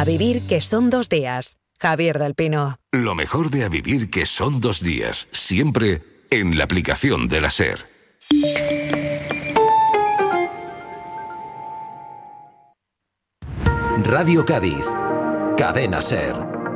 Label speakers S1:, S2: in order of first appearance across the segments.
S1: A vivir que son 2 días. Javier del Pino.
S2: Lo mejor de A vivir que son 2 días. Siempre en la aplicación de la SER.
S3: Radio Cádiz. Cadena SER.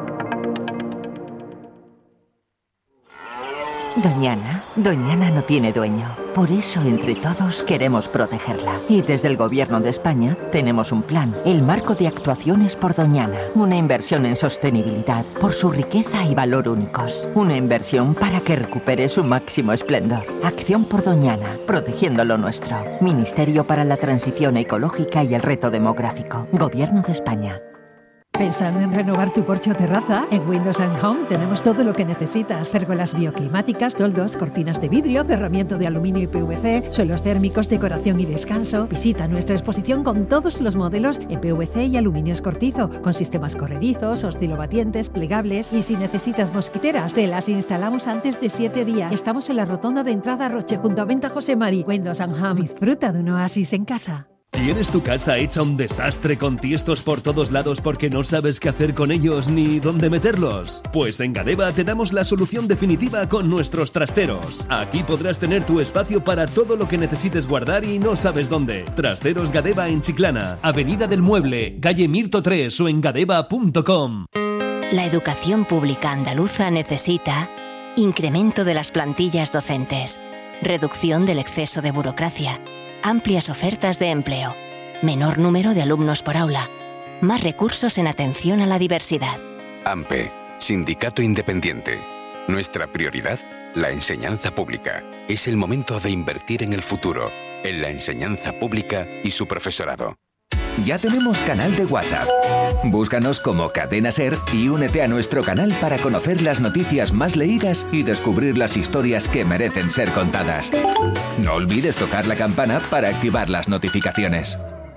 S4: Doñana no tiene dueño. Por eso, entre todos, queremos protegerla. Y desde el Gobierno de España tenemos un plan, el Marco de Actuaciones por Doñana. Una inversión en sostenibilidad, por su riqueza y valor únicos. Una inversión para que recupere su máximo esplendor. Acción por Doñana, protegiendo lo nuestro. Ministerio para la Transición Ecológica y el Reto Demográfico. Gobierno de España.
S5: ¿Pensando en renovar tu porche o terraza? En Windows & Home tenemos todo lo que necesitas. Pérgolas bioclimáticas, toldos, cortinas de vidrio, cerramiento de aluminio y PVC, suelos térmicos, decoración y descanso. Visita nuestra exposición con todos los modelos en PVC y aluminio escortizo, con sistemas corredizos, oscilobatientes, plegables. Y si necesitas mosquiteras, te las instalamos antes de 7 días. Estamos en la rotonda de entrada a Roche, junto a Venta José Mari. Windows & Home. Disfruta de un oasis en casa.
S6: ¿Tienes tu casa hecha un desastre con tiestos por todos lados porque no sabes qué hacer con ellos ni dónde meterlos? Pues en Gadeba te damos la solución definitiva con nuestros trasteros. Aquí podrás tener tu espacio para todo lo que necesites guardar y no sabes dónde. Trasteros Gadeba en Chiclana, Avenida del Mueble, calle Mirto 3 o en gadeba.com.
S7: La educación pública andaluza necesita incremento de las plantillas docentes, reducción del exceso de burocracia, amplias ofertas de empleo, menor número de alumnos por aula, más recursos en atención a la diversidad.
S8: AMPE, Sindicato Independiente. Nuestra prioridad, la enseñanza pública. Es el momento de invertir en el futuro, en la enseñanza pública y su profesorado.
S9: Ya tenemos canal de WhatsApp. Búscanos como Cadena SER y únete a nuestro canal para conocer las noticias más leídas y descubrir las historias que merecen ser contadas. No olvides tocar la campana para activar las notificaciones.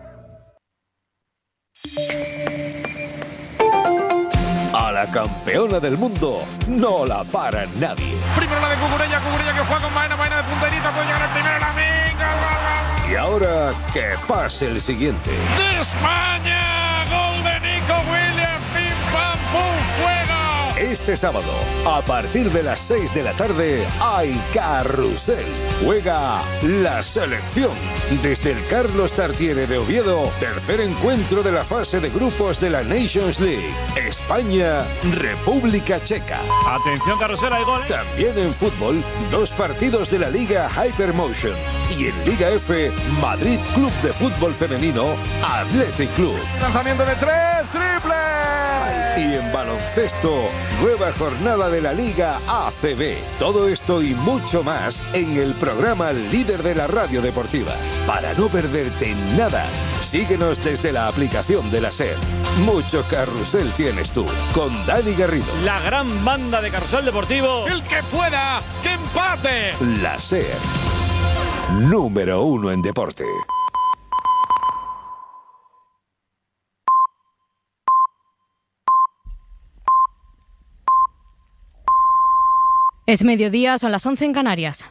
S10: A la campeona del mundo no la para nadie.
S11: Primero la de Cucurella que juega con Maena de punterita, puede llegar el primero, la venga.
S10: Y ahora que pase el siguiente.
S11: ¡De España! ¡Gol de Nico Williams! ¡Pim, pam, pum, fuego!
S10: Este sábado, a partir de las 6 de la tarde, hay carrusel. Juega la selección. Desde el Carlos Tartiere de Oviedo, tercer encuentro de la fase de grupos de la Nations League. España, República Checa.
S11: Atención, carrusel, hay gol.
S10: También en fútbol, 2 partidos de la Liga Hypermotion. Y en Liga F, Madrid Club de Fútbol Femenino, Athletic Club.
S11: Lanzamiento de 3, triple.
S10: Y en baloncesto, nueva jornada de la Liga ACB. Todo esto y mucho más en el programa líder de la radio deportiva. Para no perderte nada, síguenos desde la aplicación de la SER. Mucho carrusel tienes tú, con Dani Garrido.
S11: La gran banda de carrusel deportivo. El que pueda, que empate.
S10: La SER, número 1 en deporte.
S12: Es mediodía, son las 11 en Canarias.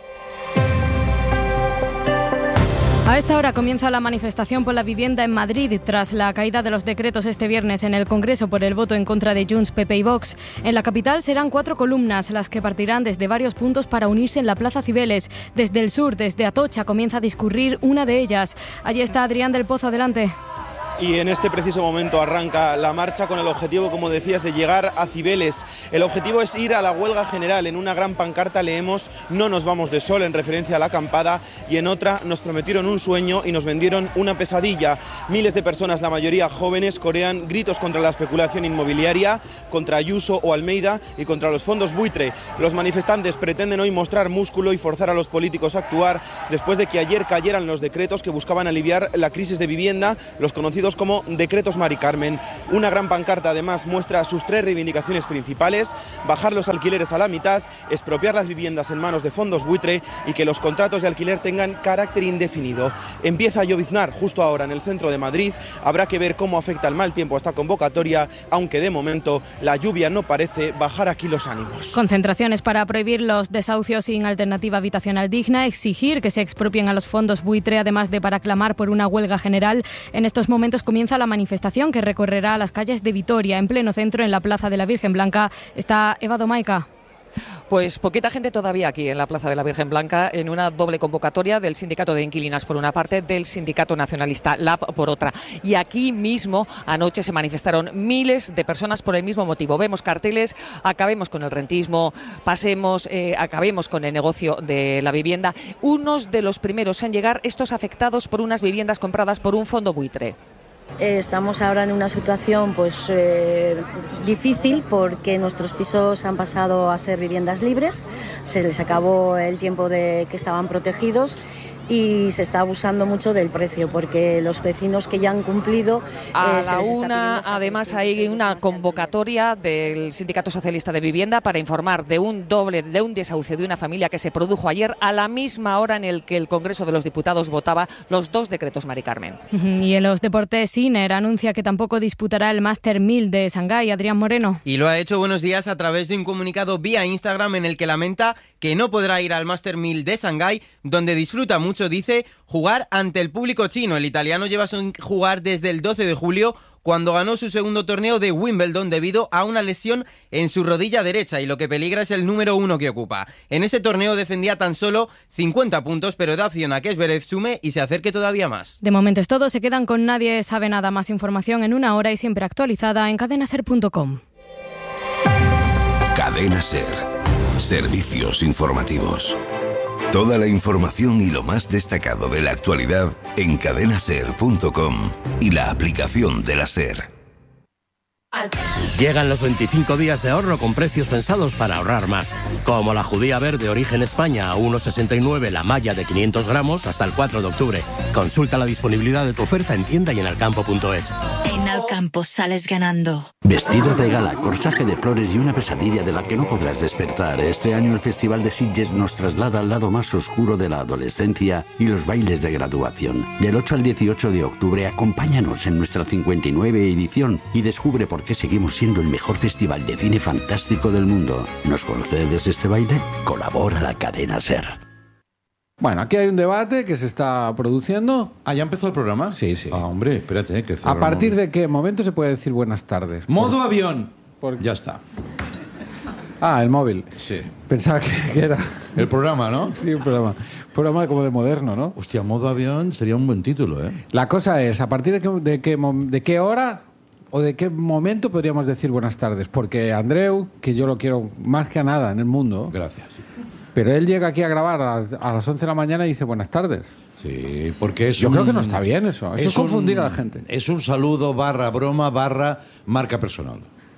S12: A esta hora comienza la manifestación por la vivienda en Madrid tras la caída de los decretos este viernes en el Congreso por el voto en contra de Junts, PP y Vox. En la capital serán 4 columnas las que partirán desde varios puntos para unirse en la Plaza Cibeles. Desde el sur, desde Atocha, comienza a discurrir una de ellas. Allí está Adrián del Pozo, adelante.
S13: Y en este preciso momento arranca la marcha con el objetivo, como decías, de llegar a Cibeles. El objetivo es ir a la huelga general. En una gran pancarta leemos "No nos vamos de sol", en referencia a la acampada, y en otra "Nos prometieron un sueño y nos vendieron una pesadilla". Miles de personas, la mayoría jóvenes, corean gritos contra la especulación inmobiliaria, contra Ayuso o Almeida y contra los fondos buitre. Los manifestantes pretenden hoy mostrar músculo y forzar a los políticos a actuar después de que ayer cayeran los decretos que buscaban aliviar la crisis de vivienda, los conocidos como decretos Mari Carmen. Una gran pancarta además muestra sus 3 reivindicaciones principales: bajar los alquileres a la mitad, expropiar las viviendas en manos de fondos buitre y que los contratos de alquiler tengan carácter indefinido. Empieza a lloviznar justo ahora en el centro de Madrid. Habrá que ver cómo afecta el mal tiempo a esta convocatoria, aunque de momento la lluvia no parece bajar aquí los ánimos.
S12: Concentraciones para prohibir los desahucios sin alternativa habitacional digna, exigir que se expropien a los fondos buitre, además de para clamar por una huelga general. En estos momentos momentos comienza la manifestación que recorrerá las calles de Vitoria. En pleno centro, en la Plaza de la Virgen Blanca, está Eva Domaica.
S14: Pues poquita gente todavía aquí en la Plaza de la Virgen Blanca, en una doble convocatoria del Sindicato de Inquilinas por una parte, del Sindicato Nacionalista LAB por otra. Y aquí mismo anoche se manifestaron miles de personas por el mismo motivo. Vemos carteles: acabemos con el rentismo, acabemos con el negocio de la vivienda. Unos de los primeros en llegar, estos afectados por unas viviendas compradas por un fondo buitre.
S15: Estamos ahora en una situación difícil porque nuestros pisos han pasado a ser viviendas libres, se les acabó el tiempo de que estaban protegidos y se está abusando mucho del precio porque los vecinos que ya han cumplido
S14: a la una, además hay una convocatoria del Sindicato Socialista de Vivienda para informar de un desahucio de una familia que se produjo ayer a la misma hora en el que el Congreso de los Diputados votaba los 2 decretos, Mari Carmen.
S12: Y en los deportes, Sinner anuncia que tampoco disputará el Master 1000 de Shanghái. Adrián Moreno.
S16: Y lo ha hecho, buenos días, a través de un comunicado vía Instagram en el que lamenta que no podrá ir al Master 1000 de Shanghái, donde disfruta mucho, dice, jugar ante el público chino. El italiano lleva sin jugar desde el 12 de julio, cuando ganó su segundo torneo de Wimbledon debido a una lesión en su rodilla derecha, y lo que peligra es el número 1 que ocupa. En ese torneo defendía tan solo 50 puntos, pero da opción a que Zverev sume y se acerque todavía más.
S12: De momento es todo, se quedan con Nadie sabe nada. Más información en una hora y siempre actualizada en cadenaser.com.
S2: Cadena Ser. Servicios informativos. Toda la información y lo más destacado de la actualidad en cadenaser.com y la aplicación de la SER.
S17: Llegan los 25 días de ahorro con precios pensados para ahorrar más. Como la judía verde origen España a 1,69 la malla de 500 gramos hasta el 4 de octubre. Consulta la disponibilidad de tu oferta en tienda y en alcampo.es.
S18: En Alcampo sales ganando.
S19: Vestidos de gala, corsaje de flores y una pesadilla de la que no podrás despertar. Este año el Festival de Sitges nos traslada al lado más oscuro de la adolescencia y los bailes de graduación. Del 8 al 18 de octubre, acompáñanos en nuestra 59 edición y descubre por qué seguimos siendo el mejor festival de cine fantástico del mundo. ¿Nos concedes este baile? Colabora la cadena SER.
S20: Bueno, aquí hay un debate que se está produciendo.
S21: ¿Ah, ya empezó el programa?
S20: Sí, sí.
S21: Ah, hombre, espérate. Que
S20: ¿A partir de qué momento se puede decir buenas tardes?
S21: Modo avión. Ya está.
S20: Ah, el móvil.
S21: Sí.
S20: Pensaba que era...
S21: El programa, ¿no?
S20: Sí, un programa. Un programa como de moderno, ¿no?
S21: Hostia, modo avión sería un buen título, ¿eh?
S20: La cosa es, ¿a partir de qué hora o de qué momento podríamos decir buenas tardes? Porque Andreu, que yo lo quiero más que a nada en el mundo...
S21: Gracias.
S20: Pero él llega aquí a grabar a las 11 de la mañana y dice buenas tardes.
S21: Sí, porque es
S20: Yo creo que no está bien eso. Eso es confundir a la gente.
S21: Es un saludo / broma / marca personal.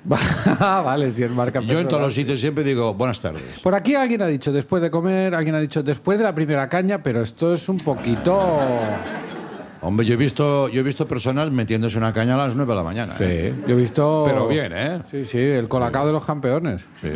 S20: Vale, si es marca personal.
S21: Yo en todos los sitios siempre digo buenas tardes.
S20: Por aquí alguien ha dicho después de comer, alguien ha dicho después de la primera caña, pero esto es un poquito...
S21: Hombre, yo he visto personas metiéndose una caña a las 9 de la mañana.
S20: Sí, yo he visto...
S21: Pero bien, ¿eh?
S20: Sí, sí, el colacao de los campeones.
S21: Sí.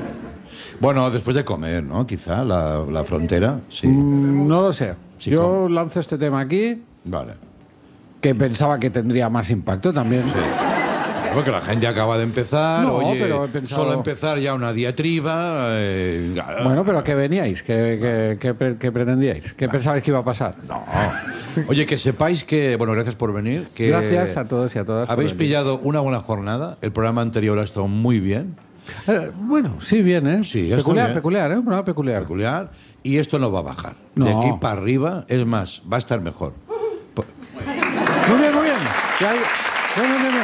S21: Bueno, después de comer, ¿no? Quizá la frontera, sí.
S20: No lo sé.
S21: Sí,
S20: yo lanzo este tema aquí.
S21: Vale.
S20: Que pensaba que tendría más impacto también.
S21: Sí. Porque la gente acaba de empezar,
S20: no,
S21: oye,
S20: pero he pensado...
S21: solo empezar ya una diatriba...
S20: Bueno, pero ¿qué veníais? ¿Qué pretendíais? ¿Qué pensabais que iba a pasar?
S21: No. Oye, que sepáis que... Bueno, gracias por venir. Que
S20: gracias a todos y a todas.
S21: Habéis pillado una buena jornada. El programa anterior ha estado muy bien.
S20: Bueno, sí, bien, ¿eh?
S21: Sí,
S20: peculiar,
S21: bien.
S20: ¿eh? Un programa peculiar.
S21: Peculiar. Y esto no va a bajar.
S20: No.
S21: De aquí para arriba, es más, va a estar mejor.
S20: Muy bien, muy bien. Bien.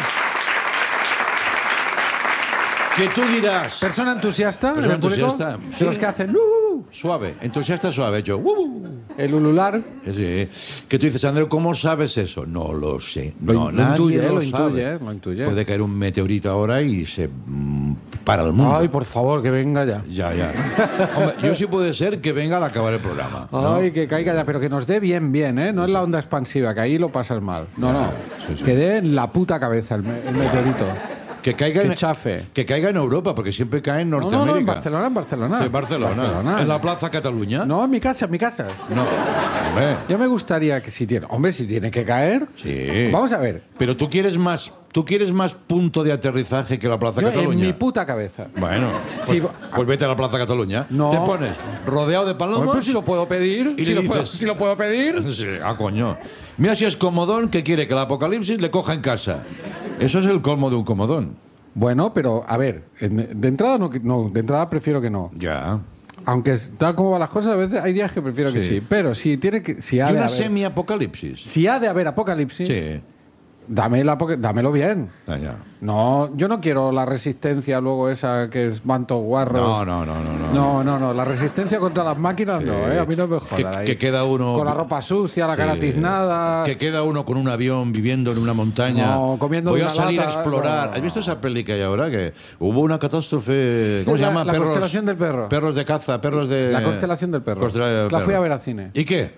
S21: Que tú dirás...
S20: Persona entusiasta.
S21: Persona entusiasta.
S20: De los que hacen...
S21: Suave, entusiasta suave. Yo...
S20: El ulular.
S21: Sí. Que tú dices, Andreu, ¿cómo sabes eso? No lo sé.
S20: Lo
S21: nadie
S20: intuye.
S21: Puede caer un meteorito ahora y se para el mundo.
S20: Ay, por favor, que venga ya.
S21: Ya. Hombre, yo sí puede ser que venga al acabar el programa, ¿no?
S20: Ay, que caiga ya, pero que nos dé bien, ¿eh? No es la onda expansiva, que ahí lo pasas mal. No. Sí. Que dé en la puta cabeza el meteorito.
S21: Que caiga,
S20: que
S21: caiga en Europa, porque siempre cae en Norteamérica.
S20: No, en Barcelona.
S21: Sí, en Barcelona. En la Plaza Cataluña.
S20: No, en mi casa.
S21: No, hombre.
S20: Yo me gustaría que si tiene que caer.
S21: Sí.
S20: Vamos a ver.
S21: Pero tú quieres más ¿Tú quieres más punto de aterrizaje que la Plaza
S20: Yo,
S21: Cataluña?
S20: en mi puta cabeza.
S21: Bueno, pues,
S20: Sí,
S21: pues vete a la Plaza Cataluña.
S20: No.
S21: Te pones rodeado de palomas.
S20: Bueno, pues si lo puedo pedir.
S21: Y
S20: si,
S21: le
S20: lo puedo,
S21: dices-
S20: si lo puedo pedir.
S21: Sí, coño. Mira si es comodón que quiere que el apocalipsis le coja en casa. Eso es el colmo de un comodón.
S20: Bueno, pero a ver, de entrada no, de entrada prefiero que no.
S21: Ya.
S20: Aunque tal como van las cosas, a veces hay días que prefiero que
S21: Sí.
S20: sí. Pero si tiene que. Si ha
S21: Y
S20: de
S21: una
S20: haber,
S21: semi-apocalipsis.
S20: si ha de haber apocalipsis,
S21: Sí.
S20: dámelo bien.
S21: Ah, ya.
S20: No, yo no quiero la resistencia luego esa que es manto guarros. No, la resistencia contra las máquinas no, a mí no me jodan.
S21: Que queda uno...
S20: Con la ropa sucia, la cara
S21: Sí.
S20: tiznada.
S21: Que queda uno con un avión viviendo en una montaña.
S20: No, comiendo
S21: Voy
S20: de
S21: a
S20: una
S21: salir
S20: lata,
S21: a explorar.
S20: no.
S21: ¿Has visto esa peli que hay ahora? Que hubo una catástrofe. ¿Cómo
S20: Sí,
S21: se llama?
S20: la constelación del perro.
S21: Perros de caza, perros de.
S20: La constelación del perro.
S21: Constelación del
S20: La fui
S21: perro.
S20: a ver al cine.
S21: ¿Y qué?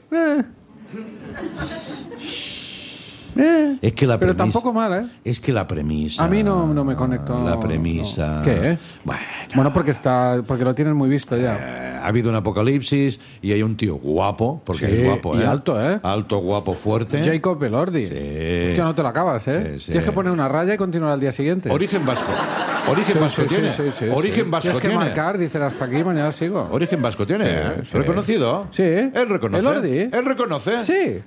S21: Es que
S20: Pero tampoco mal, ¿eh?
S21: Es que la premisa.
S20: A mí no me conecto.
S21: La premisa.
S20: no. ¿Qué? Bueno, porque lo tienen muy visto ya.
S21: Ha habido un apocalipsis y hay un tío guapo, porque
S20: Sí,
S21: es guapo,
S20: y
S21: ¿eh?
S20: alto, ¿eh?
S21: Alto, guapo, fuerte.
S20: Jacob Elordi.
S21: Sí.
S20: Que no te lo acabas, ¿eh?
S21: Sí, sí.
S20: Tienes que poner una raya y continuar al día siguiente.
S21: Origen vasco. Origen
S20: Sí,
S21: vasco
S20: sí,
S21: tiene.
S20: sí.
S21: Origen vasco
S20: Tienes que
S21: tiene.
S20: marcar, dices hasta aquí, mañana sigo.
S21: Origen vasco tiene. ¿Eh?
S20: Sí.
S21: ¿Reconocido?
S20: Sí.
S21: Él reconoce.
S20: Elordi.
S21: Él reconoce.
S20: Sí.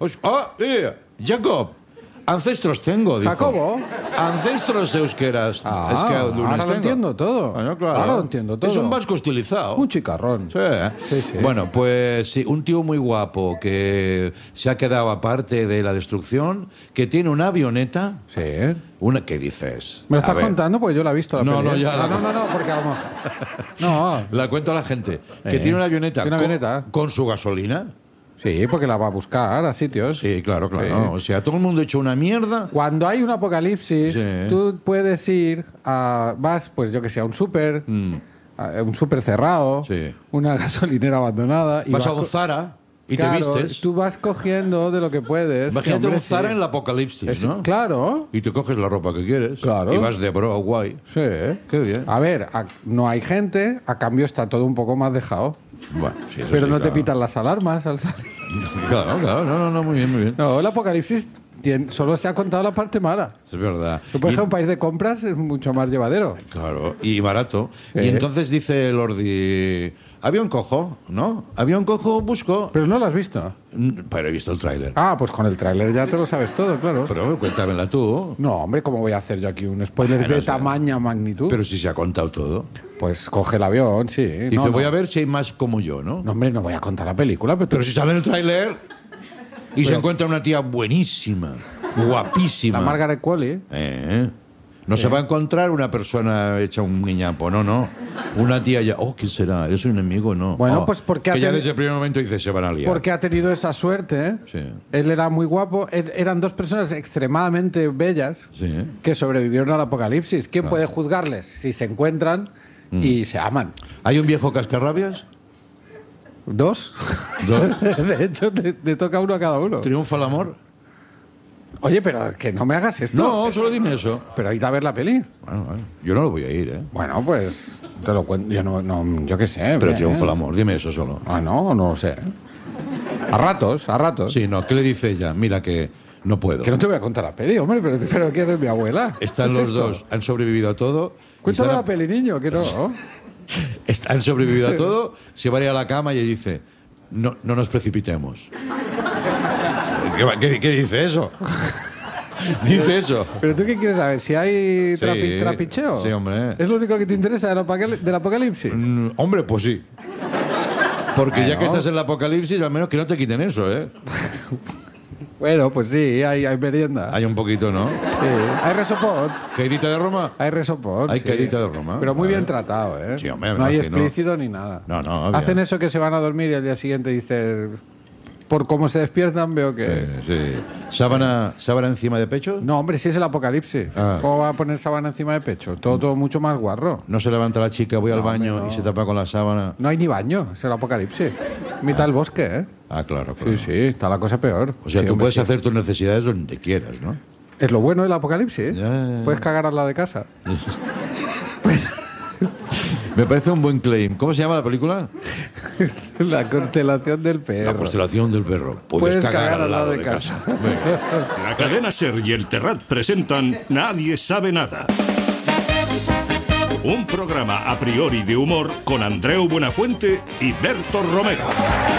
S21: Jacob. Ancestros tengo, dijo.
S20: Jacobo.
S21: Ancestros euskeras.
S20: Ahora lo entiendo todo.
S21: Bueno, claro.
S20: Ahora lo entiendo todo.
S21: Es un vasco estilizado.
S20: Un chicarrón.
S21: Sí.
S20: Sí.
S21: Bueno, pues sí, un tío muy guapo que se ha quedado aparte de la destrucción, que tiene una avioneta.
S20: Sí.
S21: ¿Qué dices?
S20: ¿Me lo
S21: A
S20: estás
S21: ver.
S20: contando? Pues yo la he visto. La
S21: No,
S20: peli,
S21: no,
S20: ¿eh?
S21: ya la-
S20: No, porque a lo mejor... No.
S21: La cuento a la gente. Que tiene una avioneta,
S20: Tiene una avioneta.
S21: Con su gasolina.
S20: Sí, porque la va a buscar a sitios.
S21: Sí, claro.
S20: Sí.
S21: O sea, todo el mundo ha hecho una mierda.
S20: Cuando hay un apocalipsis,
S21: Sí.
S20: tú puedes ir a... Vas, pues yo que sé, a un súper, a un súper cerrado,
S21: Sí.
S20: una gasolinera abandonada...
S21: Vas a un
S20: co-
S21: Zara y
S20: Claro,
S21: te vistes.
S20: tú vas cogiendo de lo que puedes.
S21: Imagínate
S20: Sí, hombre,
S21: un Zara
S20: sí.
S21: en el apocalipsis, ¿no?
S20: Claro.
S21: Y te coges la ropa que quieres.
S20: Claro.
S21: Y vas de bro guay.
S20: Sí.
S21: Qué bien.
S20: A ver, no hay gente, a cambio está todo un poco más dejado.
S21: Bueno, sí, eso
S20: Pero
S21: sí,
S20: no te
S21: claro.
S20: pitan las alarmas al salir.
S21: Claro. No, muy bien.
S20: No, el apocalipsis solo se ha contado la parte mala.
S21: Es verdad.
S20: Tú, por
S21: Y-
S20: ejemplo, un país de compras es mucho más llevadero.
S21: Claro, y barato. Y entonces dice Lordi, avión cojo, ¿no? Avión cojo, busco.
S20: Pero no lo has visto.
S21: Pero he visto el tráiler.
S20: Ah, pues con el tráiler ya te lo sabes todo, claro.
S21: Pero cuéntamela tú.
S20: No, hombre, ¿cómo voy a hacer yo aquí un spoiler
S21: Bueno,
S20: de
S21: o sea,
S20: tamaña magnitud?
S21: Pero si se ha contado todo.
S20: Pues coge el avión, sí.
S21: Dice,
S20: No,
S21: voy
S20: no.
S21: a ver si hay más como yo, ¿no?
S20: No, hombre, no voy a contar la película,
S21: Pero si sale en el tráiler y se
S20: Pero-
S21: encuentra una tía buenísima, guapísima.
S20: La Margaret Qualley.
S21: No se va a encontrar una persona hecha un guiñapo, no. Una tía ya, ¿quién será? ¿Es un enemigo? No.
S20: Bueno, pues porque
S21: que ya
S20: ha teni-
S21: desde el primer momento dice, se van a liar.
S20: Porque ha tenido esa suerte, ¿eh?
S21: Sí.
S20: Él era muy guapo. Eran dos personas extremadamente bellas
S21: Sí.
S20: que sobrevivieron al apocalipsis. ¿Quién puede juzgarles si se encuentran y se aman?
S21: ¿Hay un viejo cascarrabias?
S20: ¿Dos?
S21: ¿Dos?
S20: De hecho, te toca uno a cada uno.
S21: ¿Triunfa el amor?
S20: Oye, pero que no me hagas esto.
S21: No, solo dime eso.
S20: Pero hay que ver la peli.
S21: Bueno, yo no lo voy a ir, ¿eh?
S20: Bueno, pues te lo cuento. Yo qué sé.
S21: Pero
S20: ¿eh?
S21: triunfa el amor, dime eso solo.
S20: Ah, no lo sé. A ratos.
S21: Sí, no, ¿qué le dice ella? Mira que no puedo.
S20: Que no te voy a contar la peli, hombre, pero ¿qué es mi abuela?
S21: Están
S20: ¿Qué
S21: los
S20: es esto?
S21: dos, han sobrevivido a todo.
S20: Cuéntame
S21: Están-
S20: la peli, niño, que no.
S21: Han sobrevivido a todo, se va a ir a la cama y dice, no nos precipitemos. ¿Qué dice eso? Dice eso.
S20: ¿Pero tú qué quieres saber? ¿Si hay
S21: Sí,
S20: trapicheo?
S21: sí, hombre.
S20: ¿Es lo único que te interesa del apocalipsis?
S21: Hombre, pues sí. Porque ya
S20: Bueno.
S21: que estás en el apocalipsis, al menos que no te quiten eso, ¿eh?
S20: Bueno, pues sí, hay merienda.
S21: Hay un poquito, ¿no?
S20: Sí. Hay resopón.
S21: ¿Caidita de Roma?
S20: Hay resopón.
S21: Hay
S20: sí.
S21: caidita de Roma.
S20: Pero muy bien
S21: Vale.
S20: tratado, ¿eh?
S21: Sí, hombre, me
S20: no hay
S21: imagino.
S20: explícito ni nada.
S21: No,
S20: Hacen eso que se van a dormir y al día siguiente dicen... Por cómo se despiertan veo que...
S21: Sí. ¿Sábana encima de pecho?
S20: No, hombre, si es el apocalipsis.
S21: Ah.
S20: ¿Cómo va a poner sábana encima de pecho? Todo mucho más guarro.
S21: No se levanta la chica, voy al
S20: No,
S21: baño
S20: hombre, no.
S21: y se tapa con la sábana.
S20: No hay ni baño, es el apocalipsis. Mitad del bosque, ¿eh?
S21: Ah, claro.
S20: Sí, sí, está la cosa peor.
S21: O sea,
S20: Sí,
S21: tú
S20: hombre,
S21: puedes
S20: sí.
S21: hacer tus necesidades donde quieras, ¿no?
S20: Es lo bueno del apocalipsis.
S21: Ya.
S20: Puedes cagar al lado de casa.
S21: Me parece un buen claim. ¿Cómo se llama la película?
S20: La constelación del perro.
S21: La constelación del perro. Puedes cagar al lado de casa.
S1: La cadena SER y el Terrat presentan Nadie sabe nada. Un programa a priori de humor con Andreu Buenafuente y Berto Romero.